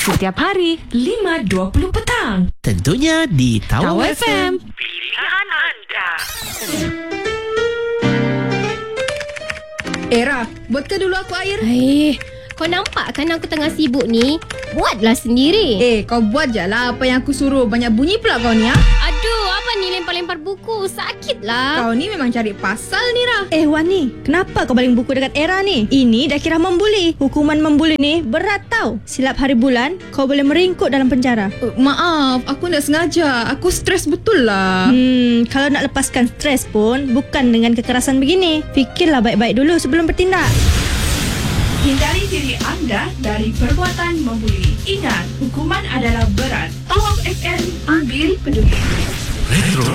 Setiap hari 5.20 petang. Tentunya di Tawau FM. Pilihan anda. Era, buatkan dulu aku air. Kau nampak kan aku tengah sibuk ni? Buatlah sendiri. Kau buat je lah apa yang aku suruh. Banyak bunyi pula kau ni, ha? Aduh, apa ni lempar-lempar buku? Sakit lah. Kau ni memang cari pasal ni, Ra. Wani, kenapa kau baling buku dekat Era ni? Ini dah kira membuli. Hukuman membuli ni berat tau. Silap hari bulan, kau boleh meringkuk dalam penjara. Maaf, aku tak sengaja. Aku stres betul lah. Kalau nak lepaskan stres pun bukan dengan kekerasan begini. Fikirlah baik-baik dulu sebelum bertindak. Hindari diri anda dari perbuatan membuli. Ingat, hukuman adalah berat. Tawau FM, ambil peduli. Retro